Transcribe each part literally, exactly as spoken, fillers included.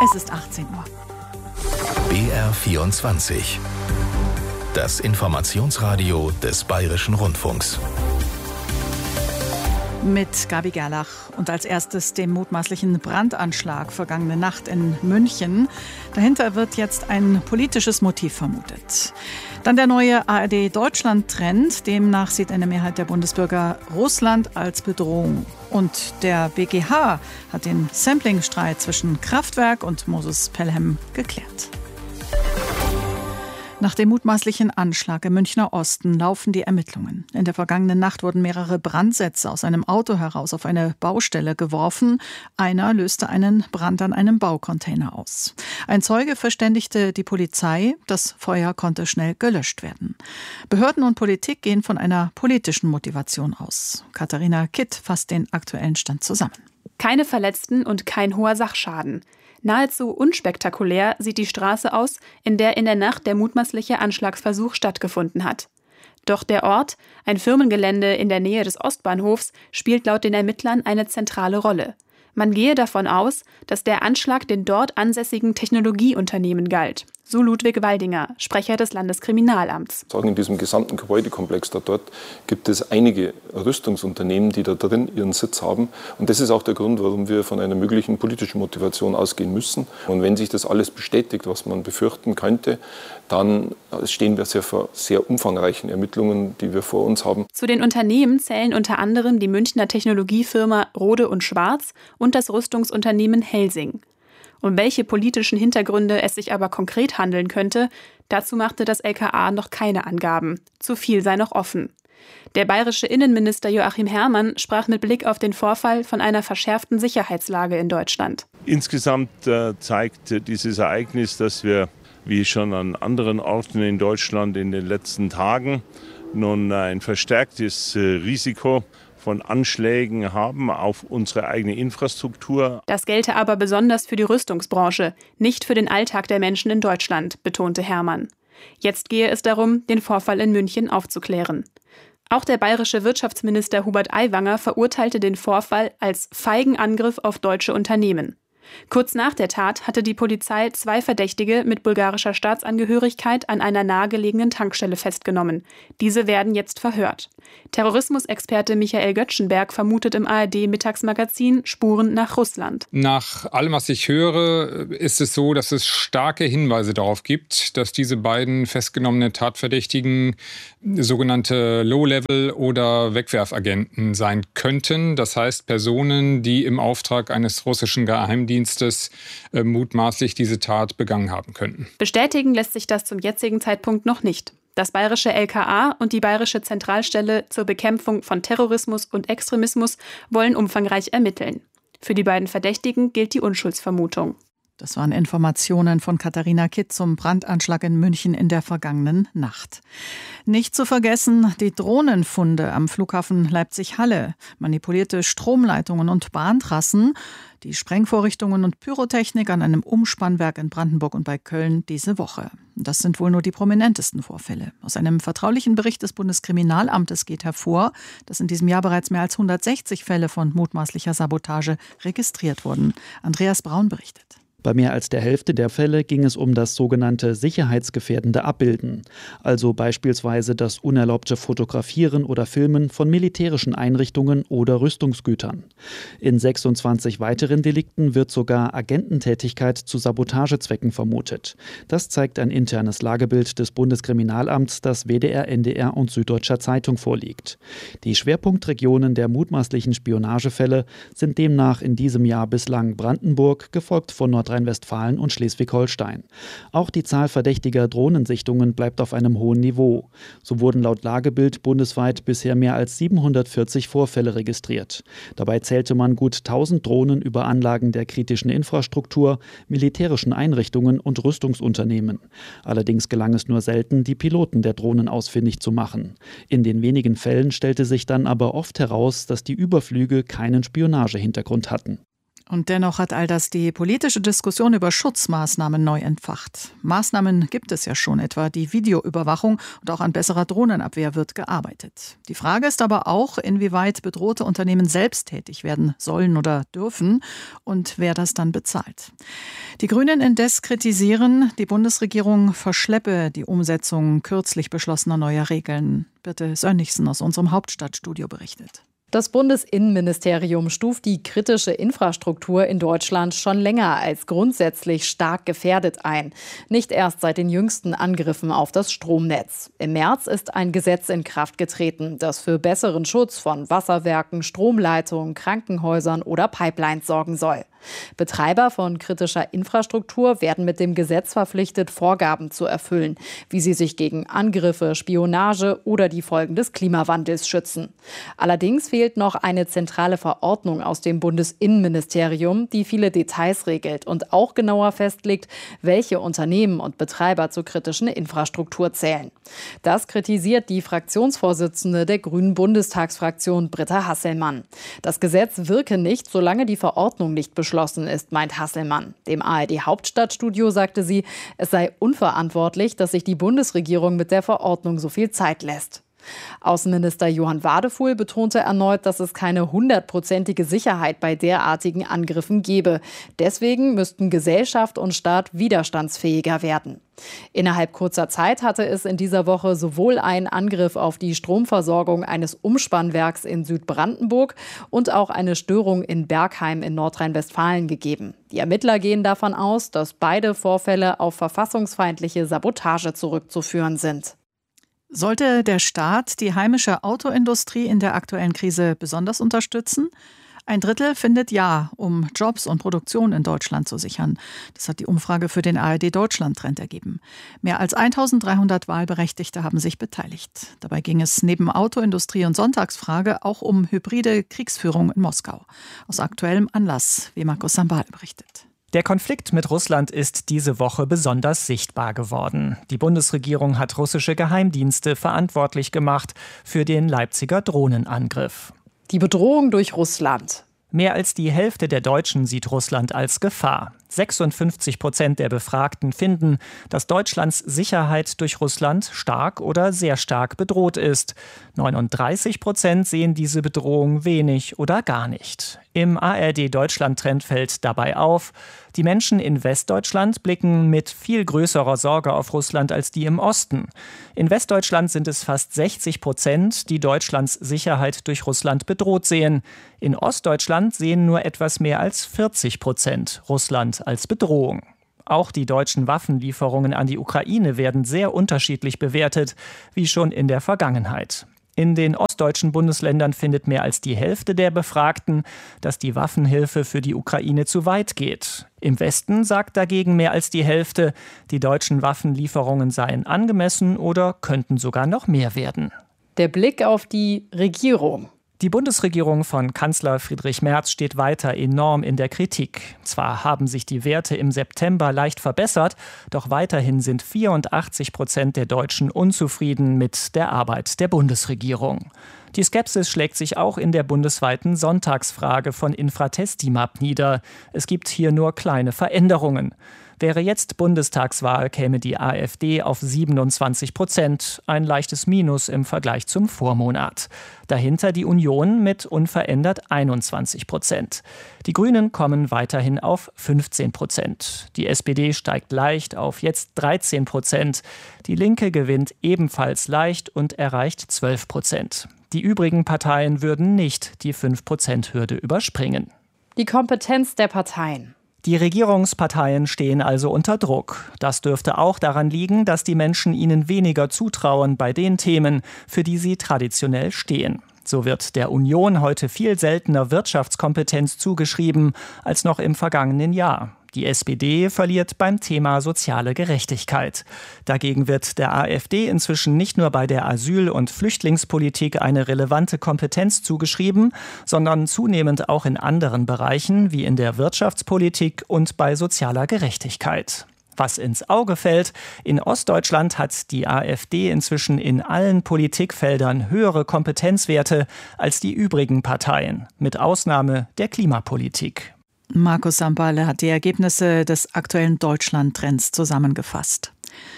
Es ist achtzehn Uhr. B R vierundzwanzig. Das Informationsradio des Bayerischen Rundfunks. Mit Gabi Gerlach und als erstes dem mutmaßlichen Brandanschlag vergangene Nacht in München. Dahinter wird jetzt ein politisches Motiv vermutet. Dann der neue A R D-Deutschland-Trend. Demnach sieht eine Mehrheit der Bundesbürger Russland als Bedrohung. Und der B G H hat den Sampling-Streit zwischen Kraftwerk und Moses Pelham geklärt. Nach dem mutmaßlichen Anschlag im Münchner Osten laufen die Ermittlungen. In der vergangenen Nacht wurden mehrere Brandsätze aus einem Auto heraus auf eine Baustelle geworfen. Einer löste einen Brand an einem Baucontainer aus. Ein Zeuge verständigte die Polizei. Das Feuer konnte schnell gelöscht werden. Behörden und Politik gehen von einer politischen Motivation aus. Katharina Kitt fasst den aktuellen Stand zusammen. Keine Verletzten und kein hoher Sachschaden. Nahezu unspektakulär sieht die Straße aus, in der in der Nacht der mutmaßliche Anschlagsversuch stattgefunden hat. Doch der Ort, ein Firmengelände in der Nähe des Ostbahnhofs, spielt laut den Ermittlern eine zentrale Rolle. Man gehe davon aus, dass der Anschlag den dort ansässigen Technologieunternehmen galt. So Ludwig Waldinger, Sprecher des Landeskriminalamts. In diesem gesamten Gebäudekomplex da dort gibt es einige Rüstungsunternehmen, die da drin ihren Sitz haben. Und das ist auch der Grund, warum wir von einer möglichen politischen Motivation ausgehen müssen. Und wenn sich das alles bestätigt, was man befürchten könnte, dann stehen wir sehr vor sehr umfangreichen Ermittlungen, die wir vor uns haben. Zu den Unternehmen zählen unter anderem die Münchner Technologiefirma Rohde und Schwarz und das Rüstungsunternehmen Helsing. Um welche politischen Hintergründe es sich aber konkret handeln könnte, dazu machte das L K A noch keine Angaben. Zu viel sei noch offen. Der bayerische Innenminister Joachim Herrmann sprach mit Blick auf den Vorfall von einer verschärften Sicherheitslage in Deutschland. Insgesamt äh, zeigt dieses Ereignis, dass wir, wie schon an anderen Orten in Deutschland in den letzten Tagen, nun ein verstärktes äh, Risiko von Anschlägen haben auf unsere eigene Infrastruktur. Das gelte aber besonders für die Rüstungsbranche, nicht für den Alltag der Menschen in Deutschland, betonte Herrmann. Jetzt gehe es darum, den Vorfall in München aufzuklären. Auch der bayerische Wirtschaftsminister Hubert Aiwanger verurteilte den Vorfall als feigen Angriff auf deutsche Unternehmen. Kurz nach der Tat hatte die Polizei zwei Verdächtige mit bulgarischer Staatsangehörigkeit an einer nahegelegenen Tankstelle festgenommen. Diese werden jetzt verhört. Terrorismusexperte Michael Göttschenberg vermutet im A R D-Mittagsmagazin Spuren nach Russland. Nach allem, was ich höre, ist es so, dass es starke Hinweise darauf gibt, dass diese beiden festgenommenen Tatverdächtigen sogenannte Low-Level- oder Wegwerfagenten sein könnten. Das heißt Personen, die im Auftrag eines russischen Geheimdienstes äh, mutmaßlich diese Tat begangen haben könnten. Bestätigen lässt sich das zum jetzigen Zeitpunkt noch nicht. Das bayerische L K A und die bayerische Zentralstelle zur Bekämpfung von Terrorismus und Extremismus wollen umfangreich ermitteln. Für die beiden Verdächtigen gilt die Unschuldsvermutung. Das waren Informationen von Katharina Kitt zum Brandanschlag in München in der vergangenen Nacht. Nicht zu vergessen, die Drohnenfunde am Flughafen Leipzig-Halle, manipulierte Stromleitungen und Bahntrassen, die Sprengvorrichtungen und Pyrotechnik an einem Umspannwerk in Brandenburg und bei Köln diese Woche. Das sind wohl nur die prominentesten Vorfälle. Aus einem vertraulichen Bericht des Bundeskriminalamtes geht hervor, dass in diesem Jahr bereits mehr als hundertsechzig Fälle von mutmaßlicher Sabotage registriert wurden. Andreas Braun berichtet. Bei mehr als der Hälfte der Fälle ging es um das sogenannte sicherheitsgefährdende Abbilden, also beispielsweise das unerlaubte Fotografieren oder Filmen von militärischen Einrichtungen oder Rüstungsgütern. In sechsundzwanzig weiteren Delikten wird sogar Agententätigkeit zu Sabotagezwecken vermutet. Das zeigt ein internes Lagebild des Bundeskriminalamts, das W D R, N D R und Süddeutscher Zeitung vorliegt. Die Schwerpunktregionen der mutmaßlichen Spionagefälle sind demnach in diesem Jahr bislang Brandenburg, gefolgt von Nordrhein-Westfalen Nordrhein-Westfalen und Schleswig-Holstein. Auch die Zahl verdächtiger Drohnensichtungen bleibt auf einem hohen Niveau. So wurden laut Lagebild bundesweit bisher mehr als siebenhundertvierzig Vorfälle registriert. Dabei zählte man gut tausend Drohnen über Anlagen der kritischen Infrastruktur, militärischen Einrichtungen und Rüstungsunternehmen. Allerdings gelang es nur selten, die Piloten der Drohnen ausfindig zu machen. In den wenigen Fällen stellte sich dann aber oft heraus, dass die Überflüge keinen Spionagehintergrund hatten. Und dennoch hat all das die politische Diskussion über Schutzmaßnahmen neu entfacht. Maßnahmen gibt es ja schon, etwa die Videoüberwachung, und auch an besserer Drohnenabwehr wird gearbeitet. Die Frage ist aber auch, inwieweit bedrohte Unternehmen selbst tätig werden sollen oder dürfen und wer das dann bezahlt. Die Grünen indes kritisieren, die Bundesregierung verschleppe die Umsetzung kürzlich beschlossener neuer Regeln. Birte Sönnigsen aus unserem Hauptstadtstudio berichtet. Das Bundesinnenministerium stuft die kritische Infrastruktur in Deutschland schon länger als grundsätzlich stark gefährdet ein. Nicht erst seit den jüngsten Angriffen auf das Stromnetz. Im März ist ein Gesetz in Kraft getreten, das für besseren Schutz von Wasserwerken, Stromleitungen, Krankenhäusern oder Pipelines sorgen soll. Betreiber von kritischer Infrastruktur werden mit dem Gesetz verpflichtet, Vorgaben zu erfüllen, wie sie sich gegen Angriffe, Spionage oder die Folgen des Klimawandels schützen. Allerdings fehlt noch eine zentrale Verordnung aus dem Bundesinnenministerium, die viele Details regelt und auch genauer festlegt, welche Unternehmen und Betreiber zur kritischen Infrastruktur zählen. Das kritisiert die Fraktionsvorsitzende der Grünen Bundestagsfraktion, Britta Hasselmann. Das Gesetz wirke nicht, solange die Verordnung nicht beschlossen ist, meint Hasselmann. Dem A R D-Hauptstadtstudio sagte sie, es sei unverantwortlich, dass sich die Bundesregierung mit der Verordnung so viel Zeit lässt. Außenminister Johann Wadefuhl betonte erneut, dass es keine hundertprozentige Sicherheit bei derartigen Angriffen gebe. Deswegen müssten Gesellschaft und Staat widerstandsfähiger werden. Innerhalb kurzer Zeit hatte es in dieser Woche sowohl einen Angriff auf die Stromversorgung eines Umspannwerks in Südbrandenburg und auch eine Störung in Bergheim in Nordrhein-Westfalen gegeben. Die Ermittler gehen davon aus, dass beide Vorfälle auf verfassungsfeindliche Sabotage zurückzuführen sind. Sollte der Staat die heimische Autoindustrie in der aktuellen Krise besonders unterstützen? Ein Drittel findet ja, um Jobs und Produktion in Deutschland zu sichern. Das hat die Umfrage für den A R D-Deutschland-Trend ergeben. Mehr als eintausenddreihundert Wahlberechtigte haben sich beteiligt. Dabei ging es neben Autoindustrie und Sonntagsfrage auch um hybride Kriegsführung in Moskau. Aus aktuellem Anlass, wie Markus Sambal berichtet. Der Konflikt mit Russland ist diese Woche besonders sichtbar geworden. Die Bundesregierung hat russische Geheimdienste verantwortlich gemacht für den Leipziger Drohnenangriff. Die Bedrohung durch Russland. Mehr als die Hälfte der Deutschen sieht Russland als Gefahr. sechsundfünfzig Prozent der Befragten finden, dass Deutschlands Sicherheit durch Russland stark oder sehr stark bedroht ist. neununddreißig Prozent sehen diese Bedrohung wenig oder gar nicht. Im A R D-Deutschland-Trend fällt dabei auf, die Menschen in Westdeutschland blicken mit viel größerer Sorge auf Russland als die im Osten. In Westdeutschland sind es fast sechzig Prozent, die Deutschlands Sicherheit durch Russland bedroht sehen. In Ostdeutschland sehen nur etwas mehr als vierzig Prozent Russland als Bedrohung. Auch die deutschen Waffenlieferungen an die Ukraine werden sehr unterschiedlich bewertet, wie schon in der Vergangenheit. In den ostdeutschen Bundesländern findet mehr als die Hälfte der Befragten, dass die Waffenhilfe für die Ukraine zu weit geht. Im Westen sagt dagegen mehr als die Hälfte, die deutschen Waffenlieferungen seien angemessen oder könnten sogar noch mehr werden. Der Blick auf die Regierung. Die Bundesregierung von Kanzler Friedrich Merz steht weiter enorm in der Kritik. Zwar haben sich die Werte im September leicht verbessert, doch weiterhin sind vierundachtzig Prozent der Deutschen unzufrieden mit der Arbeit der Bundesregierung. Die Skepsis schlägt sich auch in der bundesweiten Sonntagsfrage von Infratestimab nieder. Es gibt hier nur kleine Veränderungen. Wäre jetzt Bundestagswahl, käme die AfD auf siebenundzwanzig Prozent, ein leichtes Minus im Vergleich zum Vormonat. Dahinter die Union mit unverändert einundzwanzig Prozent. Die Grünen kommen weiterhin auf fünfzehn Prozent. Die S P D steigt leicht auf jetzt dreizehn Prozent. Die Linke gewinnt ebenfalls leicht und erreicht zwölf Prozent. Die übrigen Parteien würden nicht die fünf Prozent Hürde überspringen. Die Kompetenz der Parteien. Die Regierungsparteien stehen also unter Druck. Das dürfte auch daran liegen, dass die Menschen ihnen weniger zutrauen bei den Themen, für die sie traditionell stehen. So wird der Union heute viel seltener Wirtschaftskompetenz zugeschrieben als noch im vergangenen Jahr. Die S P D verliert beim Thema soziale Gerechtigkeit. Dagegen wird der AfD inzwischen nicht nur bei der Asyl- und Flüchtlingspolitik eine relevante Kompetenz zugeschrieben, sondern zunehmend auch in anderen Bereichen wie in der Wirtschaftspolitik und bei sozialer Gerechtigkeit. Was ins Auge fällt, in Ostdeutschland hat die AfD inzwischen in allen Politikfeldern höhere Kompetenzwerte als die übrigen Parteien, mit Ausnahme der Klimapolitik. Markus Sambale hat die Ergebnisse des aktuellen Deutschland-Trends zusammengefasst.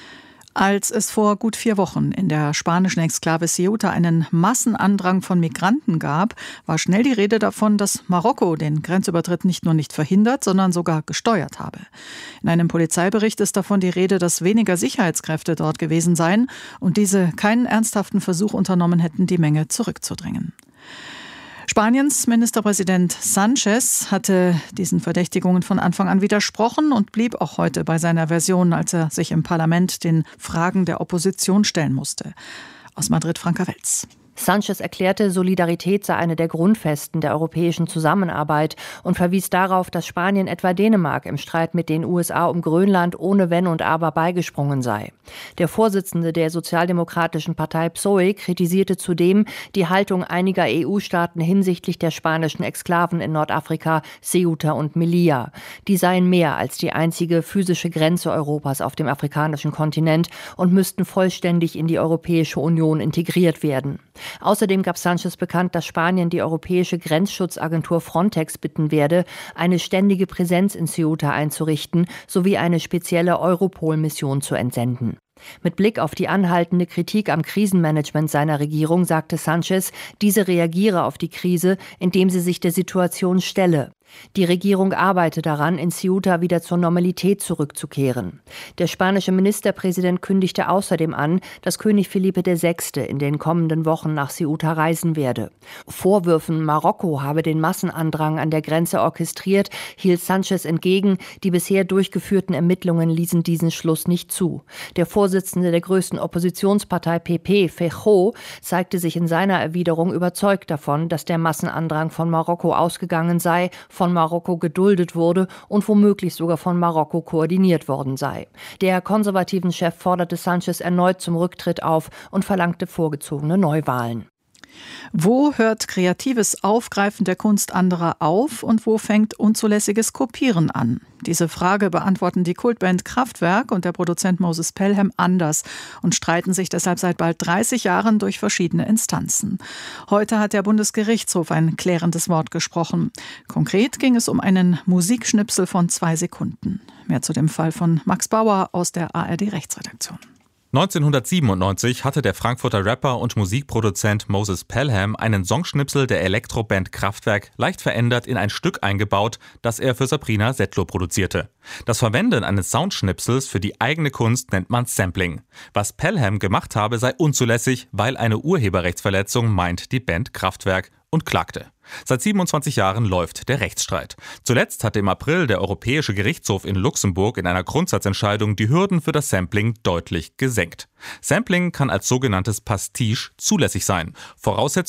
Als es vor gut vier Wochen in der spanischen Exklave Ceuta einen Massenandrang von Migranten gab, war schnell die Rede davon, dass Marokko den Grenzübertritt nicht nur nicht verhindert, sondern sogar gesteuert habe. In einem Polizeibericht ist davon die Rede, dass weniger Sicherheitskräfte dort gewesen seien und diese keinen ernsthaften Versuch unternommen hätten, die Menge zurückzudrängen. Spaniens Ministerpräsident Sánchez hatte diesen Verdächtigungen von Anfang an widersprochen und blieb auch heute bei seiner Version, als er sich im Parlament den Fragen der Opposition stellen musste. Aus Madrid Franka Welz. Sánchez erklärte, Solidarität sei eine der Grundfesten der europäischen Zusammenarbeit und verwies darauf, dass Spanien etwa Dänemark im Streit mit den U S A um Grönland ohne Wenn und Aber beigesprungen sei. Der Vorsitzende der sozialdemokratischen Partei P S O E kritisierte zudem die Haltung einiger E U-Staaten hinsichtlich der spanischen Exklaven in Nordafrika, Ceuta und Melilla. Die seien mehr als die einzige physische Grenze Europas auf dem afrikanischen Kontinent und müssten vollständig in die Europäische Union integriert werden. Außerdem gab Sánchez bekannt, dass Spanien die europäische Grenzschutzagentur Frontex bitten werde, eine ständige Präsenz in Ceuta einzurichten sowie eine spezielle Europol-Mission zu entsenden. Mit Blick auf die anhaltende Kritik am Krisenmanagement seiner Regierung sagte Sánchez, diese reagiere auf die Krise, indem sie sich der Situation stelle. Die Regierung arbeite daran, in Ceuta wieder zur Normalität zurückzukehren. Der spanische Ministerpräsident kündigte außerdem an, dass König Felipe der Sechste in den kommenden Wochen nach Ceuta reisen werde. Vorwürfen, Marokko habe den Massenandrang an der Grenze orchestriert, hielt Sánchez entgegen. Die bisher durchgeführten Ermittlungen ließen diesen Schluss nicht zu. Der Vorsitzende der größten Oppositionspartei P P, Feijóo, zeigte sich in seiner Erwiderung überzeugt davon, dass der Massenandrang von Marokko ausgegangen sei, von Marokko geduldet wurde und womöglich sogar von Marokko koordiniert worden sei. Der konservativen Chef forderte Sánchez erneut zum Rücktritt auf und verlangte vorgezogene Neuwahlen. Wo hört kreatives Aufgreifen der Kunst anderer auf und wo fängt unzulässiges Kopieren an? Diese Frage beantworten die Kultband Kraftwerk und der Produzent Moses Pelham anders und streiten sich deshalb seit bald dreißig Jahren durch verschiedene Instanzen. Heute hat der Bundesgerichtshof ein klärendes Wort gesprochen. Konkret ging es um einen Musikschnipsel von zwei Sekunden. Mehr zu dem Fall von Max Bauer aus der A R D-Rechtsredaktion. neunzehnhundertsiebenundneunzig hatte der Frankfurter Rapper und Musikproduzent Moses Pelham einen Songschnipsel der Elektroband Kraftwerk leicht verändert in ein Stück eingebaut, das er für Sabrina Settler produzierte. Das Verwenden eines Soundschnipsels für die eigene Kunst nennt man Sampling. Was Pelham gemacht habe, sei unzulässig, weil eine Urheberrechtsverletzung, meint die Band Kraftwerk und klagte. Seit siebenundzwanzig Jahren läuft der Rechtsstreit. Zuletzt hatte im April der Europäische Gerichtshof in Luxemburg in einer Grundsatzentscheidung die Hürden für das Sampling deutlich gesenkt. Sampling kann als sogenanntes Pastiche zulässig sein. Voraussetzung